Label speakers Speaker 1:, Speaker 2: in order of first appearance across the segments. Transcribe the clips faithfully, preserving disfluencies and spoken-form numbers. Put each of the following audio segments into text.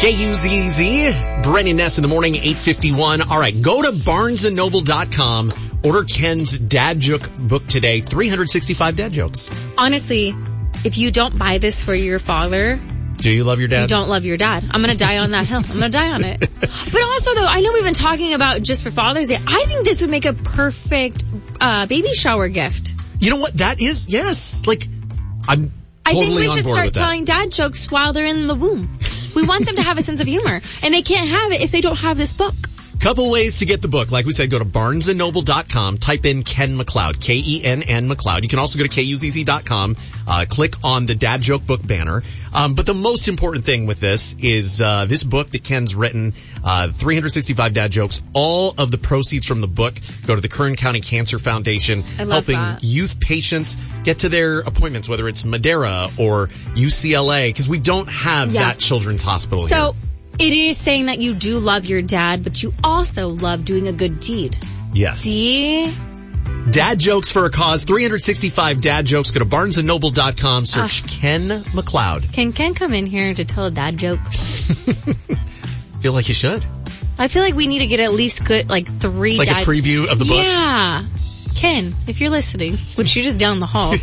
Speaker 1: K U Z Z, Brennan Ness in the morning, eight fifty-one. All right, go to barnes and noble dot com. Order Ken's Dad Joke book today. three hundred sixty-five dad jokes.
Speaker 2: Honestly, if you don't buy this for your father,
Speaker 1: do you love your dad?
Speaker 2: You don't love your dad. I'm going to die on that hill. I'm going to die on it. But also, though, I know we've been talking about just for Father's Day. I think this would make a perfect uh, baby shower gift.
Speaker 1: You know what? That is, yes. Like, I'm totally
Speaker 2: I think we
Speaker 1: on
Speaker 2: should
Speaker 1: board
Speaker 2: start
Speaker 1: with that.
Speaker 2: telling dad jokes while they're in the womb. We want them to have a sense of humor. And they can't have it if they don't have this book.
Speaker 1: Couple ways to get the book. Like we said, go to barnes and noble dot com, type in Ken McLeod, K E N N McLeod. You can also go to K U Z Z dot com, uh, click on the Dad Joke Book banner. Um, but the most important thing with this is, uh, this book that Ken's written, uh, three hundred sixty-five dad jokes. All of the proceeds from the book go to the Kern County Cancer Foundation,
Speaker 2: I love
Speaker 1: helping
Speaker 2: that.
Speaker 1: youth patients get to their appointments, whether it's Madera or U C L A, because we don't have
Speaker 2: Yeah.
Speaker 1: that children's hospital
Speaker 2: So,
Speaker 1: here.
Speaker 2: it is saying that you do love your dad, but you also love doing a good deed.
Speaker 1: Yes.
Speaker 2: See?
Speaker 1: Dad jokes for a cause, three hundred sixty-five dad jokes. Go to barnes and noble dot com, search
Speaker 2: Ah.
Speaker 1: Ken McLeod.
Speaker 2: Can Ken come in here to tell a dad joke?
Speaker 1: Feel like you should.
Speaker 2: I feel like we need to get at least good, like, three
Speaker 1: Like
Speaker 2: dad...
Speaker 1: a preview of the book?
Speaker 2: Yeah. Ken, if you're listening, which you're just down the hall,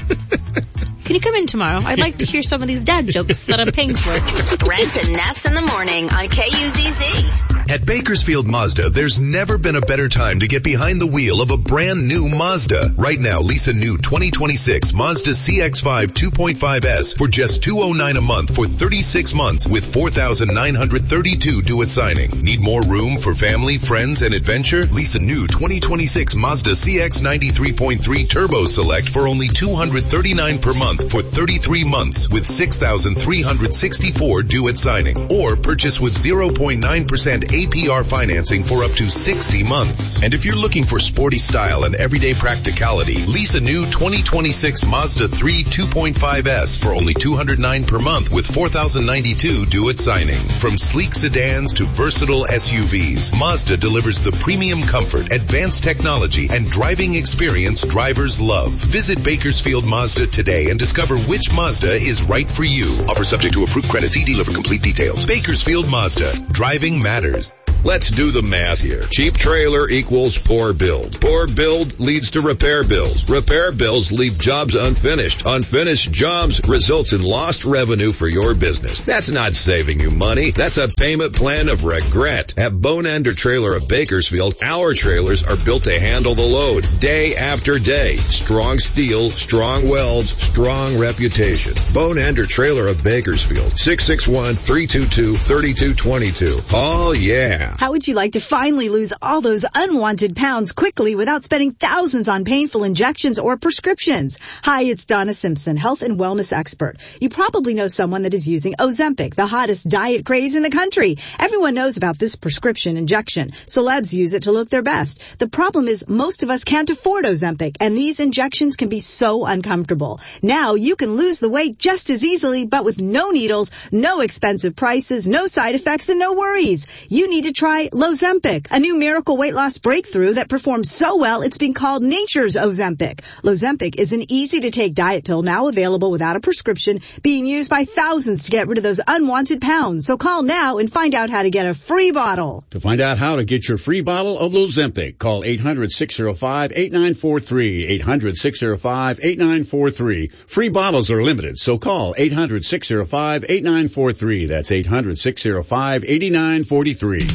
Speaker 2: can you come in tomorrow? I'd like to hear some of these dad jokes that I'm paying for.
Speaker 3: Brent and Ness in the morning on K U Z Z.
Speaker 4: At Bakersfield Mazda, there's never been a better time to get behind the wheel of a brand new Mazda. Right now, lease a new twenty twenty-six Mazda C X five two point five S for just two hundred nine dollars a month for thirty-six months with four thousand nine hundred thirty-two due at signing. Need more room for family, friends, and adventure? Lease a new twenty twenty-six Mazda C X ninety-three point three Turbo Select for only two hundred thirty-nine dollars per month for thirty-three months with six thousand three hundred sixty-four due at signing. Or purchase with zero point nine percent A P R financing for up to sixty months. And if you're looking for sporty style and everyday practicality, lease a new twenty twenty-six Mazda three two point five S for only two hundred nine dollars per month with four thousand ninety-two due at signing. From sleek sedans to versatile S U Vs, Mazda delivers the premium comfort, advanced technology, and driving experience drivers love. Visit Bakersfield Mazda today and discover which Mazda is right for you. Offer subject to approved credit. See dealer for complete details. Bakersfield Mazda. Driving matters.
Speaker 5: Let's do the math here. Cheap trailer equals poor build. Poor build leads to repair bills. Repair bills leave jobs unfinished. Unfinished jobs results in lost revenue for your business. That's not saving you money. That's a payment plan of regret. At Bone Ender Trailer of Bakersfield, our trailers are built to handle the load day after day. Strong steel, strong welds, strong reputation. Bone Ender Trailer of Bakersfield, six six one, three two two, three two two two. Oh yeah.
Speaker 6: How would you like to finally lose all those unwanted pounds quickly without spending thousands on painful injections or prescriptions? Hi, it's Donna Simpson, health and wellness expert. You probably know someone that is using Ozempic, the hottest diet craze in the country. Everyone knows about this prescription injection. Celebs use it to look their best. The problem is most of us can't afford Ozempic, and these injections can be so uncomfortable. Now you can lose the weight just as easily, but with no needles, no expensive prices, no side effects, and no worries. You need to try Lozempic, a new miracle weight loss breakthrough that performs so well it's been called nature's Ozempic. Lozempic is an easy-to-take diet pill now available without a prescription, being used by thousands to get rid of those unwanted pounds. So call now and find out how to get a free bottle.
Speaker 7: To find out how to get your free bottle of Lozempic, call eight hundred, six oh five, eight nine four three, eight hundred, six oh five, eight nine four three. Free bottles are limited, so call eight hundred, six oh five, eight nine four three. That's eight hundred, six oh five, eight nine four three.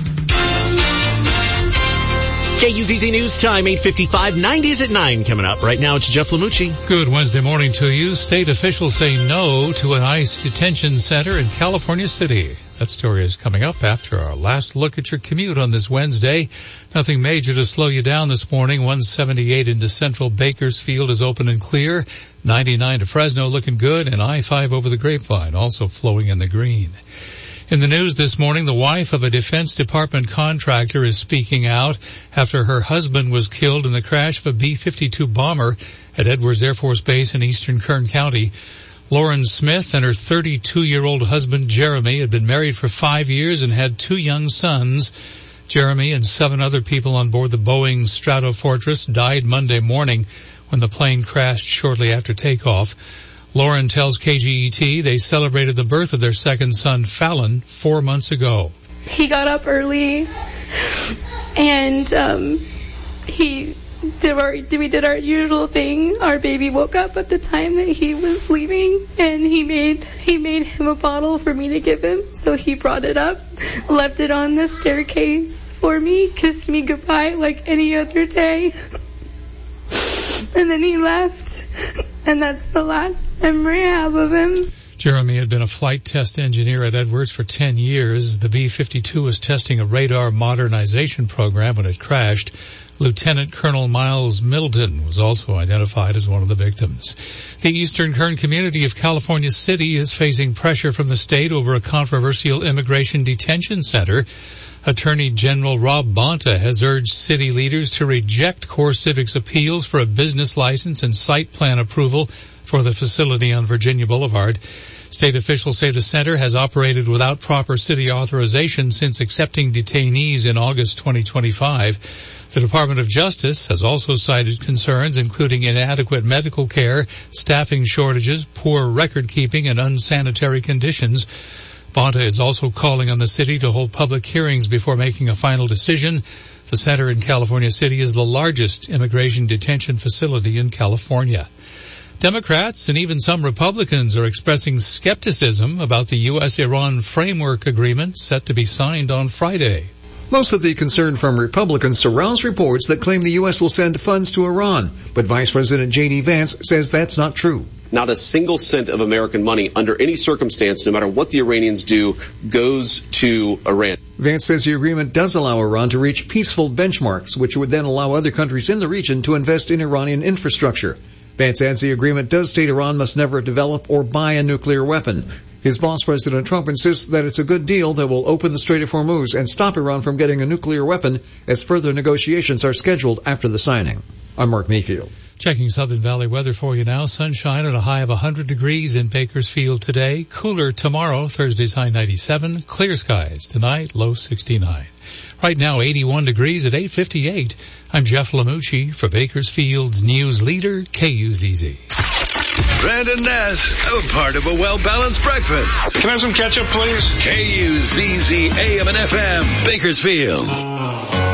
Speaker 1: K U Z Z News Time, eight fifty-five, nineties at nine coming up. Right now, it's Jeff Lamucci.
Speaker 8: Good Wednesday morning to you. State officials say no to an ICE detention center in California City. That story is coming up after our last look at your commute on this Wednesday. Nothing major to slow you down this morning. one seventy-eight into central Bakersfield is open and clear. ninety-nine to Fresno looking good, and I five over the Grapevine also flowing in the green. In the news this morning, the wife of a Defense Department contractor is speaking out after her husband was killed in the crash of a B fifty-two bomber at Edwards Air Force Base in eastern Kern County. Lauren Smith and her thirty-two-year-old husband, Jeremy, had been married for five years and had two young sons. Jeremy and seven other people on board the Boeing Stratofortress died Monday morning when the plane crashed shortly after takeoff. Lauren tells K G E T they celebrated the birth of their second son, Fallon, four months ago.
Speaker 9: He got up early, and um, he did our, we did our usual thing. Our baby woke up at the time that he was leaving, and he made he made him a bottle for me to give him. So he brought it up, left it on the staircase for me, kissed me goodbye like any other day, and then he left. And that's the last memory I have of him.
Speaker 8: Jeremy had been a flight test engineer at Edwards for ten years. The B fifty-two was testing a radar modernization program when it crashed. Lieutenant Colonel Miles Middleton was also identified as one of the victims. The Eastern Kern community of California City is facing pressure from the state over a controversial immigration detention center. Attorney General Rob Bonta has urged city leaders to reject CoreCivic's appeals for a business license and site plan approval for the facility on Virginia Boulevard. State officials say the center has operated without proper city authorization since accepting detainees in August twenty twenty-five. The Department of Justice has also cited concerns including inadequate medical care, staffing shortages, poor record keeping, and unsanitary conditions. Bonta is also calling on the city to hold public hearings before making a final decision. The center in California City is the largest immigration detention facility in California. Democrats and even some Republicans are expressing skepticism about the U S Iran framework agreement set to be signed on Friday.
Speaker 10: Most of the concern from Republicans surrounds reports that claim the U S will send funds to Iran, but Vice President J D Vance says that's not true.
Speaker 11: Not a single cent of American money under any circumstance, no matter what the Iranians do, goes to Iran.
Speaker 10: Vance says the agreement does allow Iran to reach peaceful benchmarks, which would then allow other countries in the region to invest in Iranian infrastructure. Vance adds the agreement does state Iran must never develop or buy a nuclear weapon. His boss, President Trump, insists that it's a good deal that will open the Strait of Hormuz and stop Iran from getting a nuclear weapon as further negotiations are scheduled after the signing. I'm Mark Mayfield.
Speaker 8: Checking Southern Valley weather for you now. Sunshine at a high of one hundred degrees in Bakersfield today. Cooler tomorrow. Thursday's high ninety-seven. Clear skies tonight. Low sixty-nine. Right now eighty-one degrees at eight fifty-eight. I'm Jeff Lamucci for Bakersfield's news leader, K U Z Z.
Speaker 4: Brandon Nass, a part of a well-balanced breakfast.
Speaker 12: Can I have some ketchup, please?
Speaker 4: K U Z Z A M and F M, Bakersfield.